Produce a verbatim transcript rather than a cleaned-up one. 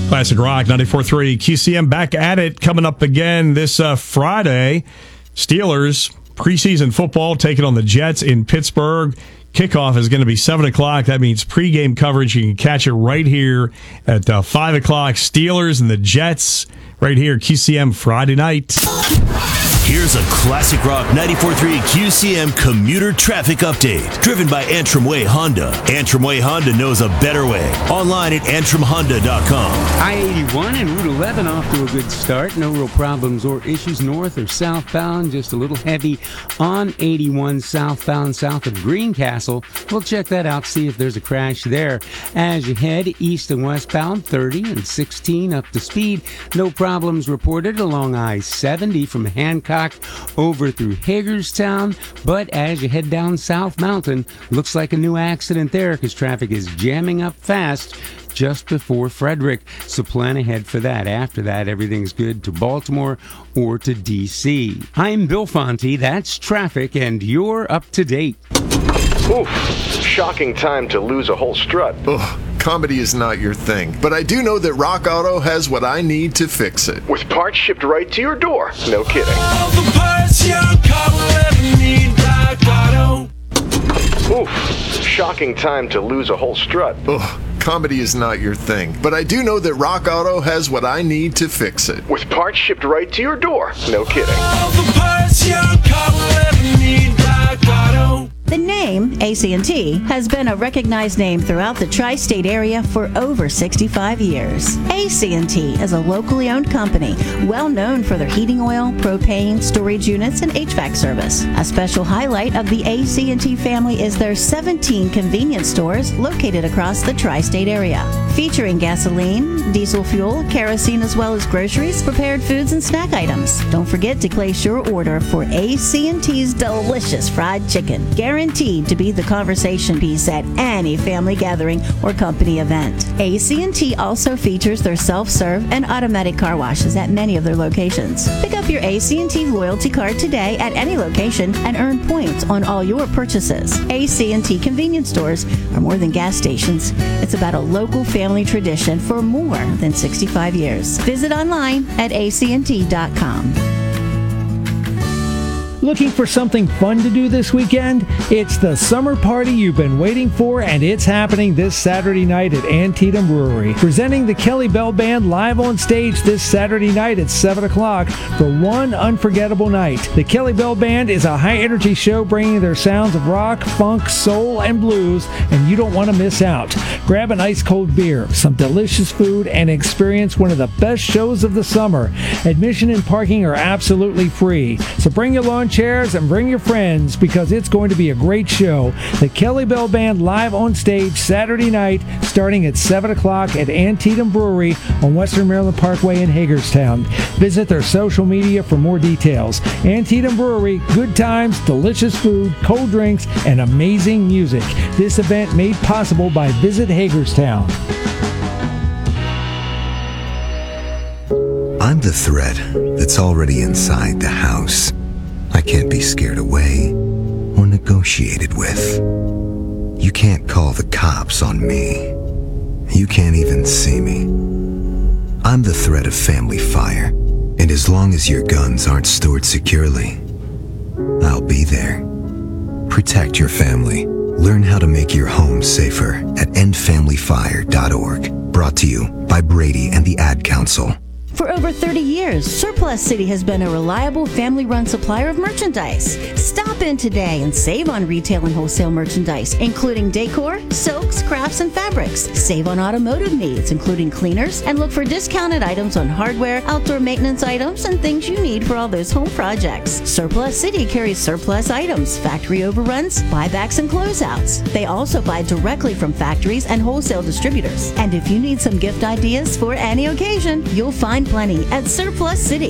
Classic Rock ninety-four point three Q C M back at it, coming up again this uh, Friday. Steelers preseason football taking on the Jets in Pittsburgh. Kickoff is going to be seven o'clock. That means pregame coverage. You can catch it right here at uh, five o'clock. Steelers and the Jets right here, Q C M Friday night. Here's a Classic Rock ninety-four point three Q C M commuter traffic update. Driven by Antrim Way Honda. Antrim Way Honda knows a better way. Online at antrim honda dot com. I eighty-one and Route eleven off to a good start. No real problems or issues north or southbound. Just a little heavy on eighty-one southbound south of Greencastle. We'll check that out, see if there's a crash there. As you head east and westbound, thirty and sixteen up to speed. No problems reported along I seventy from Hancock over through Hagerstown, but as you head down South Mountain, looks like a new accident there because traffic is jamming up fast just before Frederick, so plan ahead for that. After that, everything's good to Baltimore or to D C. I'm Bill Fonte, that's traffic, and you're up to date. Oof, shocking time to lose a whole strut. Ugh, comedy is not your thing, but I do know that Rock Auto has what I need to fix it. With parts shipped right to your door. No kidding. All the parts your car will ever need, Rock Auto. Oof, shocking time to lose a whole strut. Ugh, comedy is not your thing, but I do know that Rock Auto has what I need to fix it. With parts shipped right to your door. No kidding. All the parts your car will ever need, Rock Auto. The name A C and T has been a recognized name throughout the tri-state area for over sixty-five years. A C and T is a locally owned company, well known for their heating oil, propane, storage units, and H V A C service. A special highlight of the A C and T family is their seventeen convenience stores located across the tri-state area, featuring gasoline, diesel fuel, kerosene, as well as groceries, prepared foods, and snack items. Don't forget to place your order for A C and T's delicious fried chicken, guaranteed to be the conversation piece at any family gathering or company event. A C and T also features their self-serve and automatic car washes at many of their locations. Pick up your A C and T loyalty card today at any location and earn points on all your purchases. A C and T convenience stores are more than gas stations. It's about a local family tradition for more than sixty-five years. Visit online at a c and t dot com. Looking for something fun to do this weekend? It's the summer party you've been waiting for, and it's happening this Saturday night at Antietam Brewery. Presenting the Kelly Bell Band live on stage this Saturday night at seven o'clock for one unforgettable night. The Kelly Bell Band is a high-energy show bringing their sounds of rock, funk, soul, and blues, and you don't want to miss out. Grab an ice-cold beer, some delicious food, and experience one of the best shows of the summer. Admission and parking are absolutely free, so bring your lawn chairs and bring your friends because it's going to be a great show. The Kelly Bell Band live on stage Saturday night starting at seven o'clock at Antietam Brewery on Western Maryland Parkway in Hagerstown. Visit their social media for more details. Antietam Brewery, good times, delicious food, cold drinks, and amazing music. This event made possible by Visit Hagerstown. I'm the threat that's already inside the house. I can't be scared away or negotiated with. You can't call the cops on me. You can't even see me. I'm the threat of family fire, and as long as your guns aren't stored securely, I'll be there. Protect your family. Learn how to make your home safer at end family fire dot org. Brought to you by Brady and the Ad Council. For over thirty years, Surplus City has been a reliable family-run supplier of merchandise. Stop in today and save on retail and wholesale merchandise, including decor, silks, crafts, and fabrics. Save on automotive needs, including cleaners, and look for discounted items on hardware, outdoor maintenance items, and things you need for all those home projects. Surplus City carries surplus items, factory overruns, buybacks, and closeouts. They also buy directly from factories and wholesale distributors. And if you need some gift ideas for any occasion, you'll find plenty at Surplus City.